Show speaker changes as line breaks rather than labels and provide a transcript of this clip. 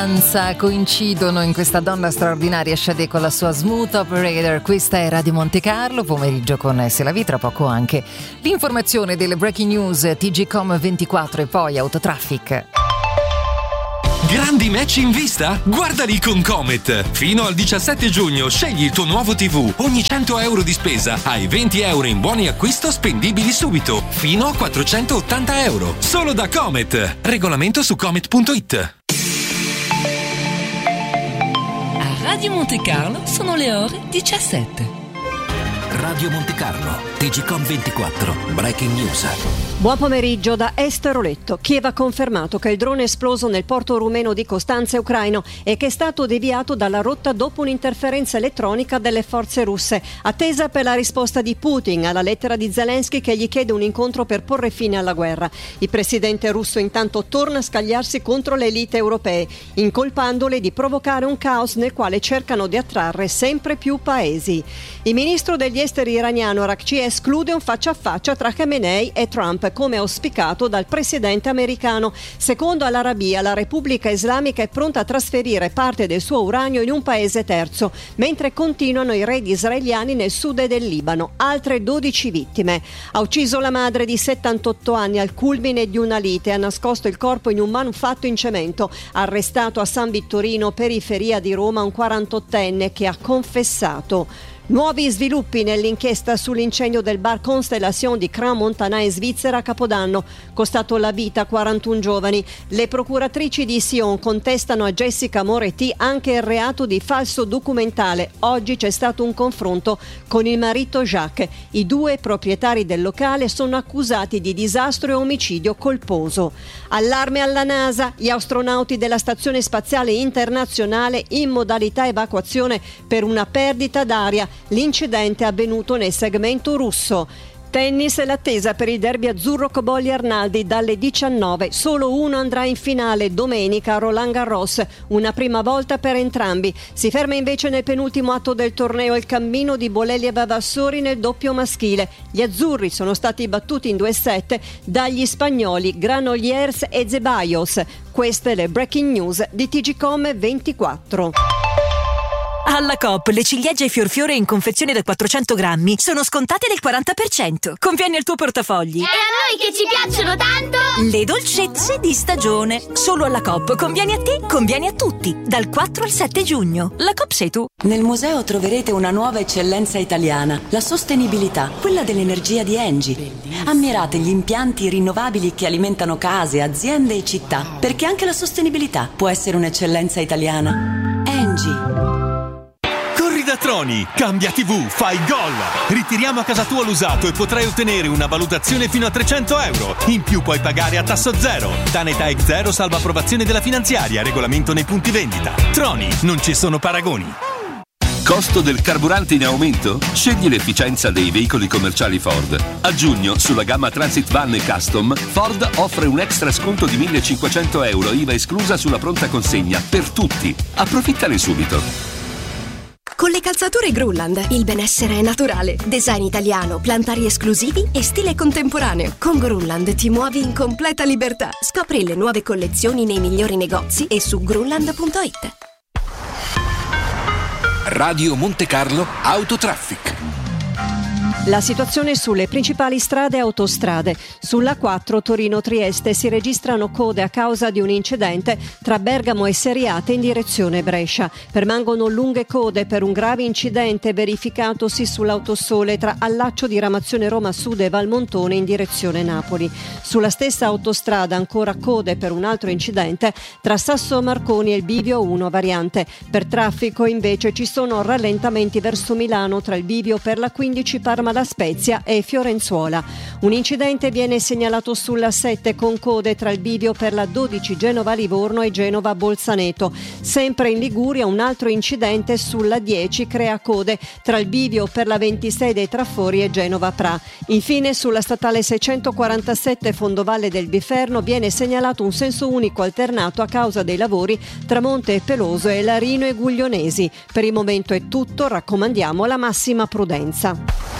eleganza coincidono in questa donna straordinaria, Sade con la sua Smooth Operator. Questa è Radio Monte Carlo, pomeriggio con Selavi, tra poco anche l'informazione delle breaking news, TGcom 24 e poi Autotraffic.
Grandi match in vista? Guardali con Comet! Fino al 17 giugno scegli il tuo nuovo TV. Ogni 100 euro di spesa hai 20 euro in buoni acquisto spendibili subito, fino a 480 euro. Solo da Comet. Regolamento su comet.it.
A Radio Monte Carlo sono le ore 17.
Radio Monte Carlo, TGcom 24, breaking news.
Buon pomeriggio da Esteroletto. Kiev ha confermato che il drone è esploso nel porto rumeno di Costanza, ucraino, e che è stato deviato dalla rotta dopo un'interferenza elettronica delle forze russe, attesa per la risposta di Putin alla lettera di Zelensky che gli chiede un incontro per porre fine alla guerra. Il presidente russo intanto torna a scagliarsi contro le elite europee, incolpandole di provocare un caos nel quale cercano di attrarre sempre più paesi. Il ministro degli esteri iraniano Araghchi esclude un faccia a faccia tra Khamenei e Trump, come auspicato dal presidente americano. Secondo Al-Arabiya, la Repubblica Islamica è pronta a trasferire parte del suo uranio in un paese terzo, mentre continuano i raid israeliani nel sud del Libano. Altre 12 vittime. Ha ucciso la madre di 78 anni al culmine di una lite, ha nascosto il corpo in un manufatto in cemento. Arrestato a San Vittorino, periferia di Roma, un 48enne che ha confessato. Nuovi sviluppi nell'inchiesta sull'incendio del bar Constellation di Crans-Montana in Svizzera a Capodanno, costato la vita a 41 giovani. Le procuratrici di Sion contestano a Jessica Moretti anche il reato di falso documentale. Oggi c'è stato un confronto con il marito Jacques. I due proprietari del locale sono accusati di disastro e omicidio colposo. Allarme alla NASA, gli astronauti della Stazione Spaziale Internazionale in modalità evacuazione per una perdita d'aria. L'incidente è avvenuto nel segmento russo. Tennis, l'attesa per il derby azzurro Cobolli-Arnaldi dalle 19. Solo uno andrà in finale domenica a Roland Garros, una prima volta per entrambi. Si ferma invece nel penultimo atto del torneo il cammino di Bolelli e Vavassori nel doppio maschile. Gli azzurri sono stati battuti in 2 set dagli spagnoli Granollers e Zeballos. Queste le breaking news di TGcom 24.
Alla Coop le ciliegie Fiorfiore in confezione da 400 grammi sono scontate del 40%. Conviene al tuo portafogli.
E a noi che ci piacciono tanto!
Le dolcezze di stagione. Solo alla Coop. Conviene a te, conviene a tutti. Dal 4 al 7 giugno. La Coop sei tu.
Nel museo troverete una nuova eccellenza italiana, la sostenibilità, quella dell'energia di Engie. Ammirate gli impianti rinnovabili che alimentano case, aziende e città, perché anche la sostenibilità può essere un'eccellenza italiana. Engie.
Da Troni, cambia TV, fai gol! Ritiriamo a casa tua l'usato e potrai ottenere una valutazione fino a 300 euro. In più puoi pagare a tasso zero. Tanetech Zero salva approvazione della finanziaria, regolamento nei punti vendita. Troni, non ci sono paragoni.
Costo del carburante in aumento? Scegli l'efficienza dei veicoli commerciali Ford. A giugno, sulla gamma Transit Van e Custom, Ford offre un extra sconto di 1.500 euro, IVA esclusa sulla pronta consegna, per tutti. Approfittane subito.
Con le calzature Grunland il benessere è naturale. Design italiano, plantari esclusivi e stile contemporaneo. Con Grunland ti muovi in completa libertà. Scopri le nuove collezioni nei migliori negozi e su grunland.it.
Radio Monte Carlo Autotraffic.
La situazione sulle principali strade e autostrade. Sulla 4 Torino-Trieste si registrano code a causa di un incidente tra Bergamo e Seriate in direzione Brescia. Permangono lunghe code per un grave incidente verificatosi sull'autosole tra Allaccio di Ramazione Roma Sud e Valmontone in direzione Napoli. Sulla stessa autostrada ancora code per un altro incidente tra Sasso Marconi e il bivio 1 variante. Per traffico invece ci sono rallentamenti verso Milano tra il bivio per la 15 Parma La Spezia e Fiorenzuola. Un incidente viene segnalato sulla 7 con code tra il bivio per la 12 Genova Livorno e Genova Bolzaneto. Sempre in Liguria un altro incidente sulla 10 crea code tra il bivio per la 26 dei Trafori e Genova Pra. Infine sulla statale 647 Fondovalle del Biferno viene segnalato un senso unico alternato a causa dei lavori tra Monte Peloso e Larino e Guglionesi. Per il momento è tutto, raccomandiamo la massima prudenza.